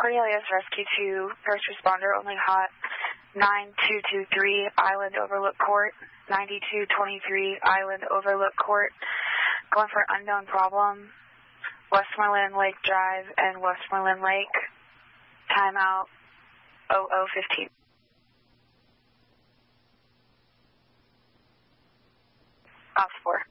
Cornelius Rescue 2, first responder, only hot 9223 Island Overlook Court, 9223 Island Overlook Court, going for unknown problem, Westmoreland Lake Drive and Westmoreland Lake, timeout 0015. Ops 4.